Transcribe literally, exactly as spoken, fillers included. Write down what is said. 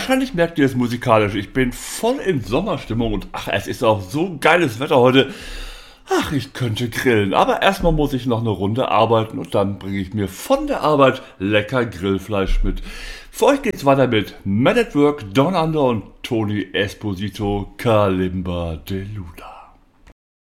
Wahrscheinlich merkt ihr es musikalisch. Ich bin voll in Sommerstimmung und ach, es ist auch so geiles Wetter heute. Ach, ich könnte grillen. Aber erstmal muss ich noch eine Runde arbeiten und dann bringe ich mir von der Arbeit lecker Grillfleisch mit. Für euch geht's weiter mit Man at Work, Down Under und Tony Esposito, Kalimba de Luna.